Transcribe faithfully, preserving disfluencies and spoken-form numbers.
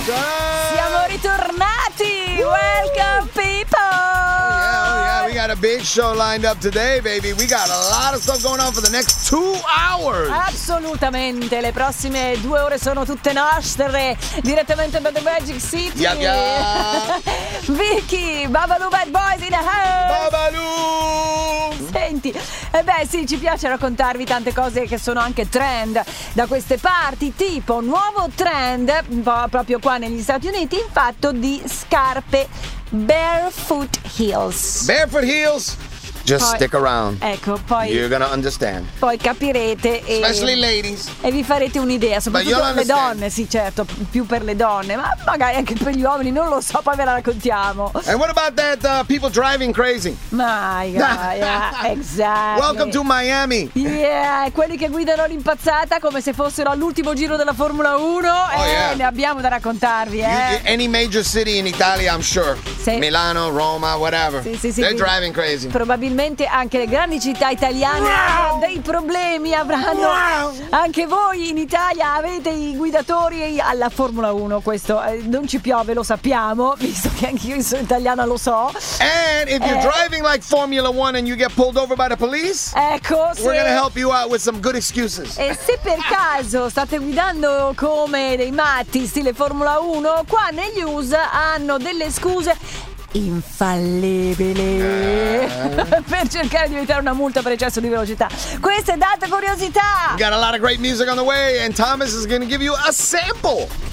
Siamo ritornati! Welcome people! Oh yeah, oh yeah, we got a big show lined up today, baby. We got a lot of stuff going on for the next two hours. Assolutamente, le prossime due ore sono tutte nostre, direttamente da The Magic City. Yeah, yeah. Vicky, Babalu Bad Boys in the house. Babalu! Senti, eh beh sì, ci piace raccontarvi tante cose che sono anche trend da queste parti, tipo nuovo trend proprio qua negli Stati Uniti, in fatto di scarpe barefoot heels. Barefoot heels? Just Poi, stick around. Ecco, poi You're gonna understand. Poi capirete e, Especially ladies. e vi farete un'idea, soprattutto you'll per le understand. donne, sì certo, più per le donne, ma magari anche per gli uomini, non lo so, poi ve la raccontiamo. And what about that uh, people driving crazy? My God, yeah, exactly. Welcome to Miami. Yeah, quelli che guidano l'impazzata come se fossero all'ultimo giro della Formula uno. Oh, eh, yeah. Ne abbiamo da raccontarvi, eh. You, any major city in Italia, I'm sure. Sì. Milano, Roma, whatever. Sì, sì, sì, They're sì. driving crazy. Probabilmente anche le grandi città italiane Wow. hanno dei problemi, avranno. Wow. Anche voi in Italia avete i guidatori alla Formula uno, questo eh, non ci piove, lo sappiamo, visto che anche io sono italiana, lo so. And if you're Eh. driving like Formula One and you get pulled over by the police, Ecco, se... we're gonna help you out with some good excuses. E se per caso state guidando come dei matti stile Formula uno, qua negli U S A hanno delle scuse infallibili Eh. per cercare di evitare una multa per eccesso di velocità. Queste date curiosità. We got a lot of great music on the way, and Thomas is gonna give you a sample